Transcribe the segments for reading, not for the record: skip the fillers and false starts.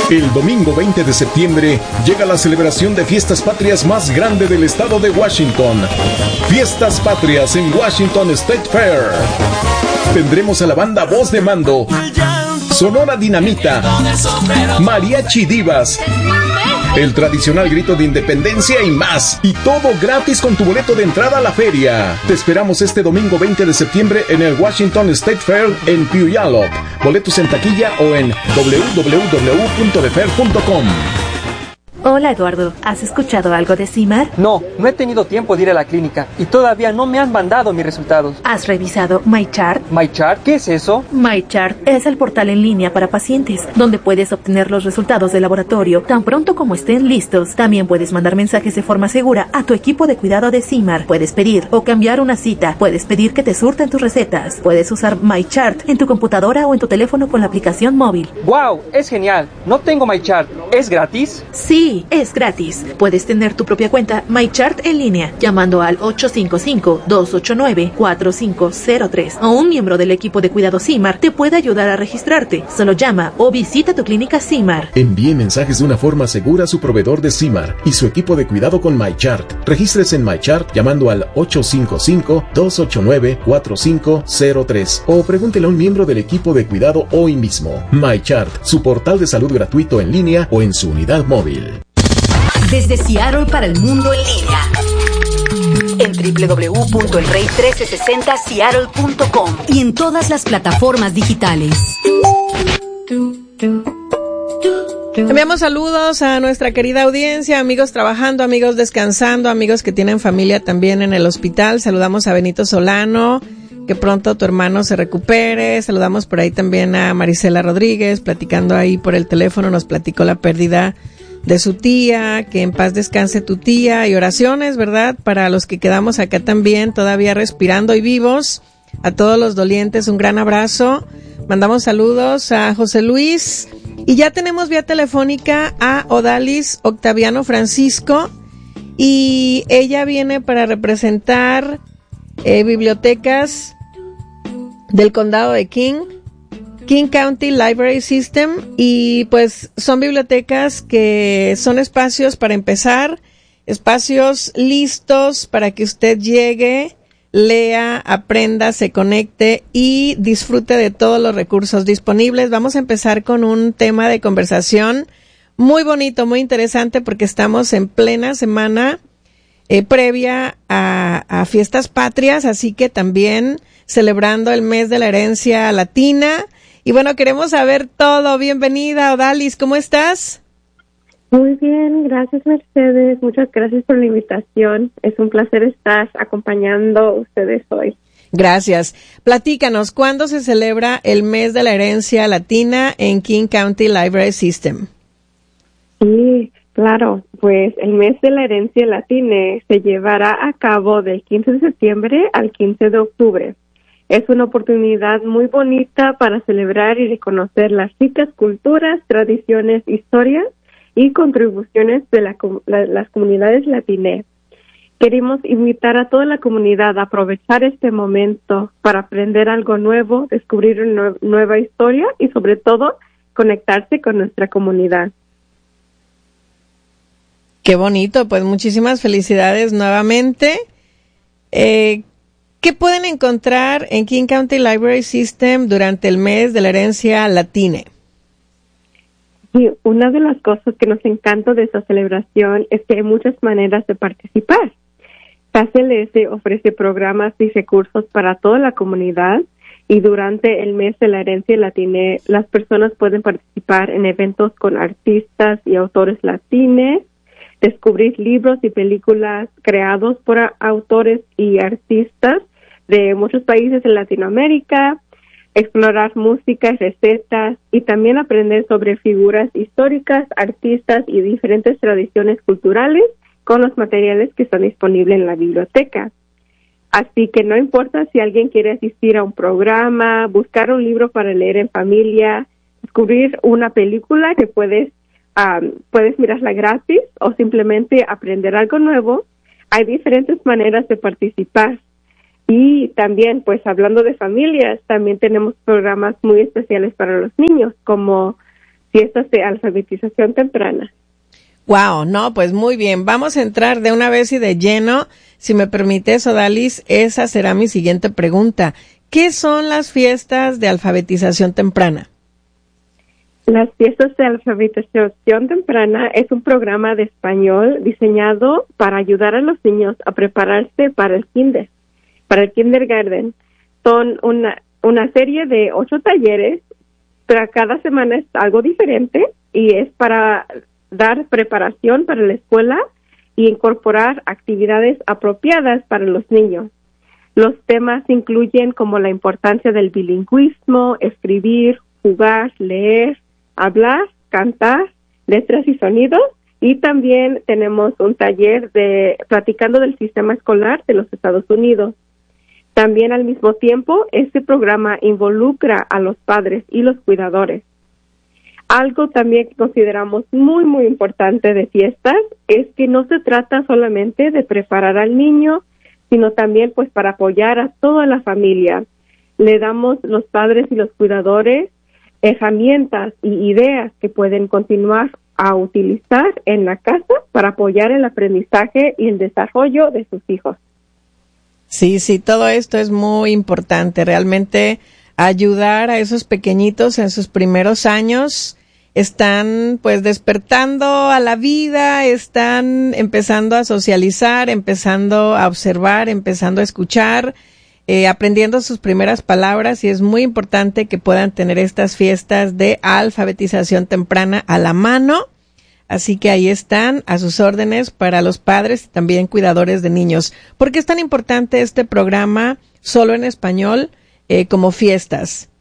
El domingo 20 de septiembre llega la celebración de Fiestas Patrias más grande del estado de Washington. Fiestas Patrias en Washington State Fair. Tendremos a la banda Voz de Mando, Sonora Dinamita, Mariachi Divas, el tradicional grito de independencia y más. Y todo gratis con tu boleto de entrada a la feria. Te esperamos este domingo 20 de septiembre en el Washington State Fair en Puyallup. Boletos en taquilla o en www.defair.com. Hola Eduardo, ¿has escuchado algo de CIMAR? No he tenido tiempo de ir a la clínica y todavía no me han mandado mis resultados. ¿Has revisado MyChart? ¿MyChart? ¿Qué es eso? MyChart es el portal en línea para pacientes, donde puedes obtener los resultados de laboratorio tan pronto como estén listos. También puedes mandar mensajes de forma segura a tu equipo de cuidado de CIMAR. Puedes pedir o cambiar una cita. Puedes pedir que te surten tus recetas. Puedes usar MyChart en tu computadora o en tu teléfono con la aplicación móvil. ¡Wow! Es genial. No tengo MyChart. ¿Es gratis? Sí, es gratis. Puedes tener tu propia cuenta MyChart en línea llamando al 855-289-4503 o un miembro del equipo de cuidado CIMAR te puede ayudar a registrarte. Solo llama o visita tu clínica CIMAR. Envíe mensajes de una forma segura a su proveedor de CIMAR y su equipo de cuidado con MyChart. Regístrese en MyChart llamando al 855-289-4503 o pregúntele a un miembro del equipo de cuidado hoy mismo. MyChart, su portal de salud gratuito en línea o en su unidad móvil. Desde Seattle para el mundo en línea en www.elrey1360seattle.com y en todas las plataformas digitales. Enviamos saludos a nuestra querida audiencia, amigos trabajando, amigos descansando, amigos que tienen familia también en el hospital. Saludamos a Benito Solano, que pronto tu hermano se recupere. Saludamos por ahí también a Marisela Rodríguez, platicando ahí por el teléfono, nos platicó la pérdida de su tía, que en paz descanse tu tía, y oraciones, ¿verdad?, para los que quedamos acá también, todavía respirando y vivos. A todos los dolientes, un gran abrazo. Mandamos saludos a José Luis, y ya tenemos vía telefónica a Odalis Octaviano Francisco, y ella viene para representar bibliotecas del condado de King County Library System, y pues son bibliotecas que son espacios para empezar, espacios listos para que usted llegue, lea, aprenda, se conecte y disfrute de todos los recursos disponibles. Vamos a empezar con un tema de conversación muy bonito, muy interesante, porque estamos en plena semana previa a Fiestas Patrias, así que también celebrando el mes de la herencia latina. Y bueno, queremos saber todo. Bienvenida, Odalis, ¿cómo estás? Muy bien, gracias, Mercedes. Muchas gracias por la invitación. Es un placer estar acompañando a ustedes hoy. Gracias. Platícanos, ¿cuándo se celebra el mes de la herencia latina en King County Library System? Sí, claro. Pues el mes de la herencia latina se llevará a cabo del 15 de septiembre al 15 de octubre. Es una oportunidad muy bonita para celebrar y reconocer las ricas culturas, tradiciones, historias y contribuciones de las comunidades latinas. Queremos invitar a toda la comunidad a aprovechar este momento para aprender algo nuevo, descubrir una nueva historia y sobre todo conectarse con nuestra comunidad. Qué bonito, pues muchísimas felicidades nuevamente. ¿Qué pueden encontrar en King County Library System durante el mes de la herencia latina? Sí, una de las cosas que nos encanta de esta celebración es que hay muchas maneras de participar. KCLS ofrece programas y recursos para toda la comunidad, y durante el mes de la herencia latina las personas pueden participar en eventos con artistas y autores latinos, descubrir libros y películas creados por autores y artistas de muchos países en Latinoamérica, explorar música y recetas, y también aprender sobre figuras históricas, artistas y diferentes tradiciones culturales con los materiales que están disponibles en la biblioteca. Así que no importa si alguien quiere asistir a un programa, buscar un libro para leer en familia, descubrir una película que puedes mirarla gratis o simplemente aprender algo nuevo, hay diferentes maneras de participar. Y también, pues hablando de familias, también tenemos programas muy especiales para los niños, como fiestas de alfabetización temprana. Wow, no, pues muy bien. Vamos a entrar de una vez y de lleno. Si me permites, Odalis, esa será mi siguiente pregunta. ¿Qué son las fiestas de alfabetización temprana? Las fiestas de alfabetización temprana es un programa de español diseñado para ayudar a los niños a prepararse para el kindergarten. Son una serie de 8 talleres, pero cada semana es algo diferente y es para dar preparación para la escuela y incorporar actividades apropiadas para los niños. Los temas incluyen como la importancia del bilingüismo, escribir, jugar, leer, hablar, cantar, letras y sonidos, y también tenemos un taller de platicando del sistema escolar de los Estados Unidos. También al mismo tiempo, este programa involucra a los padres y los cuidadores. Algo también que consideramos muy, muy importante de fiestas es que no se trata solamente de preparar al niño, sino también pues para apoyar a toda la familia. Le damos los padres y los cuidadores herramientas y ideas que pueden continuar a utilizar en la casa para apoyar el aprendizaje y el desarrollo de sus hijos. Sí, todo esto es muy importante. Realmente ayudar a esos pequeñitos en sus primeros años. Están pues despertando a la vida, están empezando a socializar, empezando a observar, empezando a escuchar, aprendiendo sus primeras palabras, y es muy importante que puedan tener estas fiestas de alfabetización temprana a la mano. Así que ahí están a sus órdenes para los padres y también cuidadores de niños. ¿Por qué es tan importante este programa solo en español como fiestas?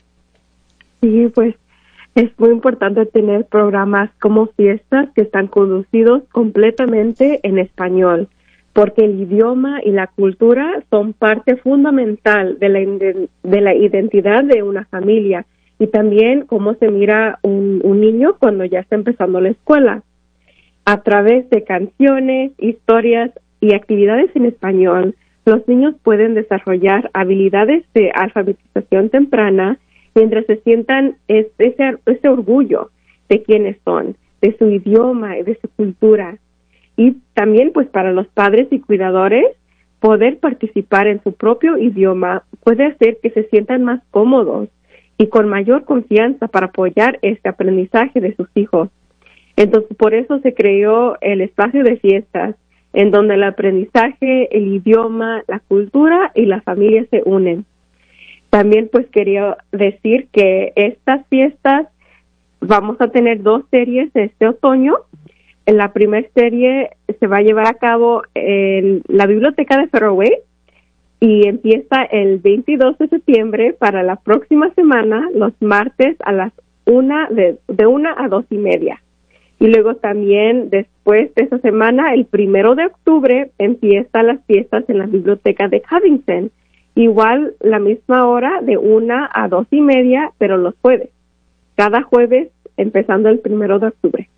Sí, pues es muy importante tener programas como fiestas que están conducidos completamente en español, porque el idioma y la cultura son parte fundamental de la identidad de una familia y también cómo se mira un niño cuando ya está empezando la escuela. A través de canciones, historias y actividades en español, los niños pueden desarrollar habilidades de alfabetización temprana mientras se sientan ese orgullo de quiénes son, de su idioma y de su cultura. Y también, pues, para los padres y cuidadores, poder participar en su propio idioma puede hacer que se sientan más cómodos y con mayor confianza para apoyar este aprendizaje de sus hijos. Entonces, por eso se creó el espacio de fiestas, en donde el aprendizaje, el idioma, la cultura y la familia se unen. También, pues, quería decir que estas fiestas vamos a tener 2 series este otoño. En la primera serie se va a llevar a cabo en la biblioteca de Fairway y empieza el 22 de septiembre para la próxima semana, los martes a las 1 de 1 a 2:30. Y luego también después de esa semana, el 1 de octubre, empiezan las fiestas en la biblioteca de Covington. Igual la misma hora de 1 a 2:30, pero los jueves. Cada jueves empezando el 1 de octubre.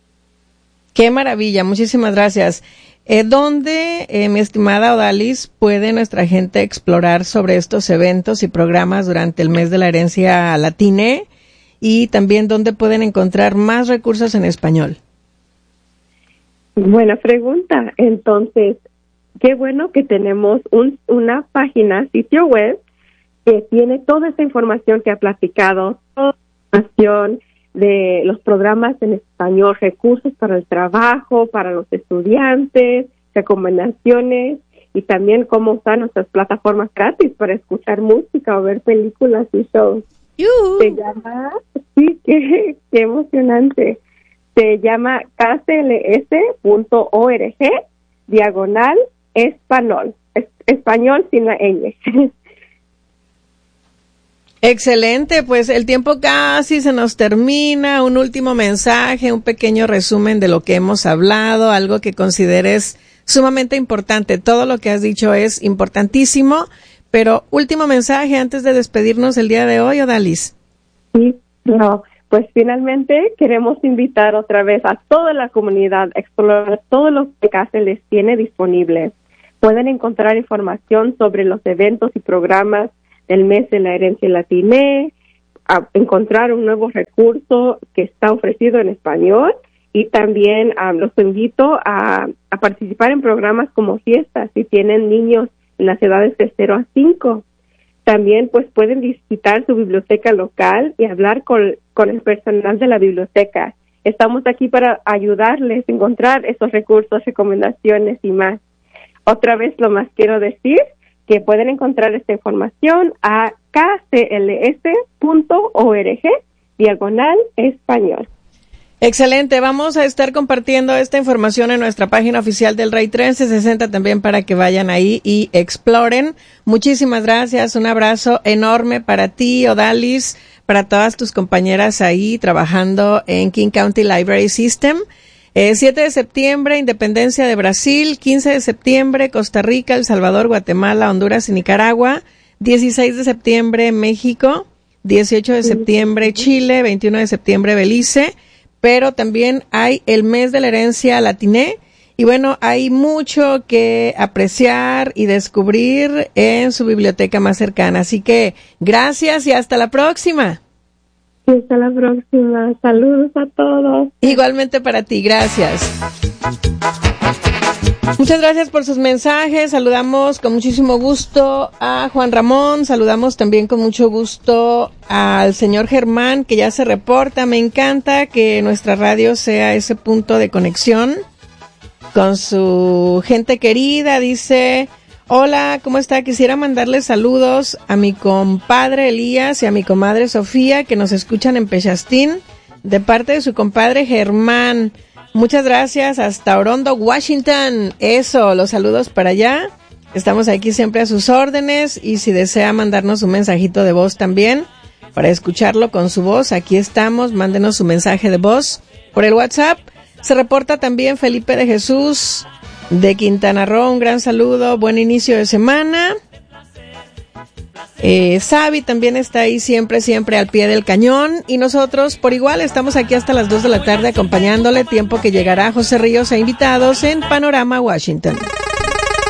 ¡Qué maravilla! Muchísimas gracias. ¿Dónde, mi estimada Odalis, puede nuestra gente explorar sobre estos eventos y programas durante el mes de la herencia latina? Y también, ¿dónde pueden encontrar más recursos en español? Buena pregunta. Entonces, qué bueno que tenemos una página, sitio web, que tiene toda esta información que ha platicado, toda la información de los programas en español, recursos para el trabajo, para los estudiantes, recomendaciones y también cómo usar nuestras plataformas gratis para escuchar música o ver películas y shows. Se llama, sí, qué emocionante. Se llama kcls.org/español. Español sin la ñ. Excelente, pues el tiempo casi se nos termina. Un último mensaje, un pequeño resumen de lo que hemos hablado, algo que consideres sumamente importante. Todo lo que has dicho es importantísimo, pero último mensaje antes de despedirnos el día de hoy, Odalis. Sí, no, pues finalmente queremos invitar otra vez a toda la comunidad a explorar todo lo que CASE les tiene disponible. Pueden encontrar información sobre los eventos y programas del mes de la herencia latina, encontrar un nuevo recurso que está ofrecido en español, y también los invito a participar en programas como fiestas si tienen niños en las edades de 0 a 5. También pues pueden visitar su biblioteca local y hablar con el personal de la biblioteca. Estamos aquí para ayudarles a encontrar esos recursos, recomendaciones y más. Otra vez lo más quiero decir que pueden encontrar esta información a kcls.org/español. Excelente, vamos a estar compartiendo esta información en nuestra página oficial del Rey 1360 también para que vayan ahí y exploren. Muchísimas gracias, un abrazo enorme para ti, Odalis, para todas tus compañeras ahí trabajando en King County Library System. 7 de septiembre, Independencia de Brasil. 15 de septiembre, Costa Rica, El Salvador, Guatemala, Honduras y Nicaragua. 16 de septiembre, México. 18 de septiembre, Chile. 21 de septiembre, Belice. Pero también hay el mes de la herencia latiné. Y bueno, hay mucho que apreciar y descubrir en su biblioteca más cercana. Así que gracias y hasta la próxima. Y hasta la próxima. Saludos a todos. Igualmente para ti, gracias. Muchas gracias por sus mensajes. Saludamos con muchísimo gusto a Juan Ramón. Saludamos también con mucho gusto al señor Germán, que ya se reporta. Me encanta que nuestra radio sea ese punto de conexión con su gente querida. Dice: hola, ¿cómo está? Quisiera mandarle saludos a mi compadre Elías y a mi comadre Sofía, que nos escuchan en Pechastín, de parte de su compadre Germán. Muchas gracias, hasta Orondo, Washington. Eso, los saludos para allá. Estamos aquí siempre a sus órdenes, y si desea mandarnos un mensajito de voz también, para escucharlo con su voz, aquí estamos. Mándenos su mensaje de voz por el WhatsApp. Se reporta también Felipe de Jesús de Quintana Roo, un gran saludo, buen inicio de semana. Sabi también está ahí siempre al pie del cañón, y nosotros por igual estamos aquí hasta las 2 de la tarde acompañándole, tiempo que llegará José Ríos e invitados en Panorama Washington.